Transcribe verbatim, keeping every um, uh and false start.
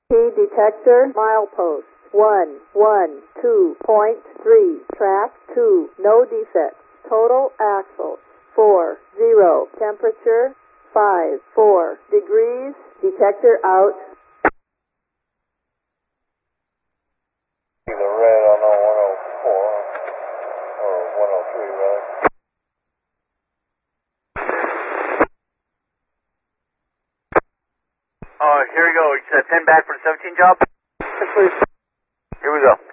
Key detector, milepost, one, one, two point three, track two, no defects, total axles, four, zero, temperature, five, four degrees, detector out. The red on one oh four, or one oh three, rather. Uh, here we go. It's a ten back for the seventeen job. Here we go.